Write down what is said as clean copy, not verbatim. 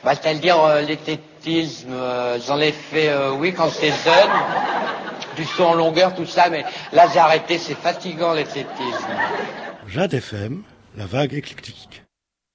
Bah, c'est-à-dire l'éthétisme, j'en ai fait, oui, quand j'étais jeune, du saut en longueur, tout ça, mais là j'ai arrêté, c'est fatigant l'éthétisme. Jade FM, la vague éclectique.